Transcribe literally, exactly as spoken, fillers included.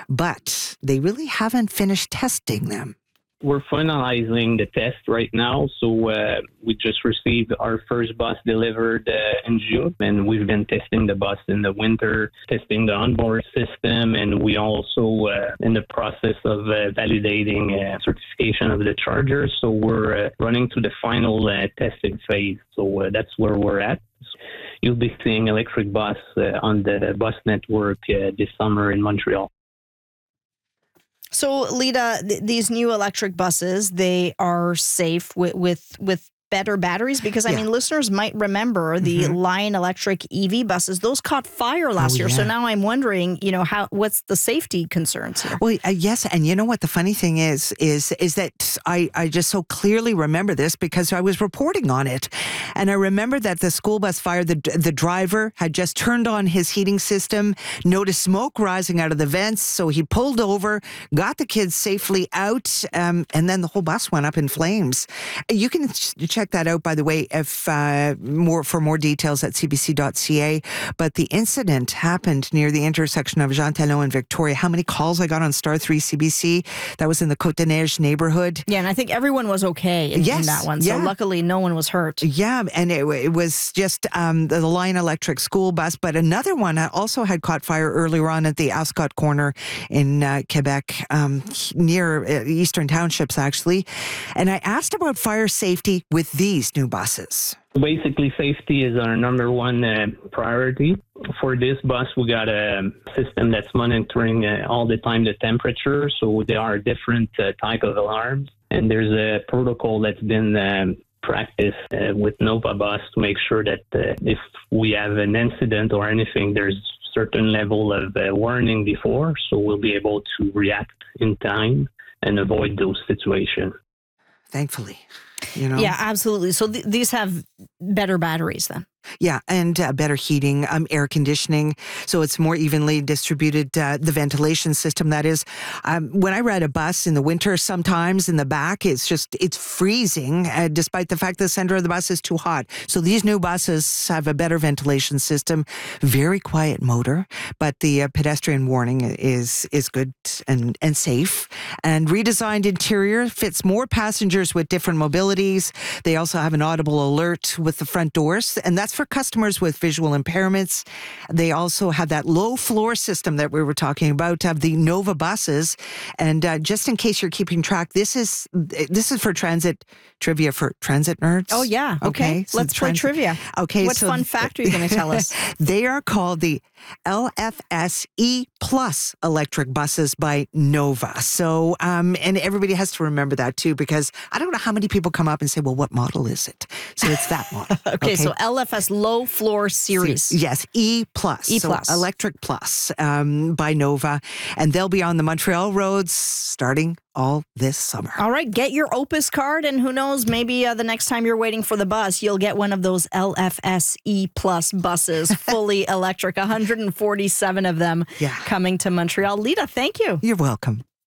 but they really haven't finished testing them. We're finalizing the test right now. So uh, we just received our first bus delivered uh, in June, and we've been testing the bus in the winter, testing the onboard system, and we also uh, in the process of uh, validating uh, certification of the charger. So we're uh, running to the final uh, testing phase. So uh, that's where we're at. So you'll be seeing electric bus uh, on the bus network uh, this summer in Montreal. So, Lita, th- these new electric buses, they are safe with with, with better batteries? Because, I yeah. mean, listeners might remember the mm-hmm. Lion Electric E V buses. Those caught fire last oh, year. Yeah. So now I'm wondering, you know, how what's the safety concerns here? Well, uh, yes. And you know what the funny thing is, is, is that I, I just so clearly remember this because I was reporting on it. And I remember that the school bus fire, the, the driver had just turned on his heating system, noticed smoke rising out of the vents. So he pulled over, got the kids safely out, um, and then the whole bus went up in flames. You can check that out, by the way, if uh, more for more details at c b c dot c a. But the incident happened near the intersection of Jean Talon and Victoria. How many calls I got on Star three C B C? That was in the Côte des Neiges neighborhood. Yeah, and I think everyone was okay in, yes, in that one. So yeah. luckily, no one was hurt. Yeah, and it, it was just um, the, the Lion Electric school bus. But another one also had caught fire earlier on at the Ascot corner in uh, Quebec, um, near uh, Eastern Townships, actually. And I asked about fire safety with these new buses. Basically, safety is our number one uh, priority. For this bus, we got a system that's monitoring uh, all the time the temperature. So there are different uh, type of alarms. And there's a protocol that's been um, practiced uh, with Nova Bus to make sure that uh, if we have an incident or anything, there's certain level of uh, warning before. So we'll be able to react in time and avoid those situations. Thankfully, you know. Yeah, absolutely. So th- these have better batteries then. Yeah, and uh, better heating, um, air conditioning, so it's more evenly distributed, uh, the ventilation system, that is. Um, when I ride a bus in the winter, sometimes in the back, it's just, it's freezing, uh, despite the fact the center of the bus is too hot. So these new buses have a better ventilation system, very quiet motor, but the uh, pedestrian warning is is good and, and safe. And redesigned interior fits more passengers with different mobilities. They also have an audible alert with the front doors, and that's for customers with visual impairments. They also have that low floor system that we were talking about of the Nova buses. And uh, just in case you're keeping track, this is this is for transit trivia for transit nerds. Oh, yeah. Okay. okay. So Let's transit, play trivia. Okay. What so fun fact are you going to tell us? They are called the L F S E Plus electric buses by Nova. So, um, and everybody has to remember that too, because I don't know how many people come up and say, well, what model is it? So it's that model. okay, okay, so L F S Low Floor Series. Yes, E Plus. E so Plus. Electric Plus um, by Nova. And they'll be on the Montreal roads starting all this summer. All right, get your Opus card, and who knows, maybe uh, the next time you're waiting for the bus, you'll get one of those L F S E Plus buses, fully electric, one hundred forty-seven of them yeah. coming to Montreal. Lita, thank you. You're welcome.